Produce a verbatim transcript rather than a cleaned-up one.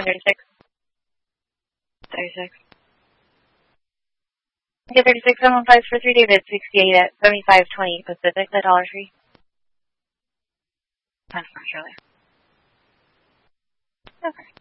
thirty-six. thirty-six. Okay, thirty-six, seven one five for three David, sixty-eight at seventy-five twenty Pacific, the Dollar Tree. That's not Australia. Okay.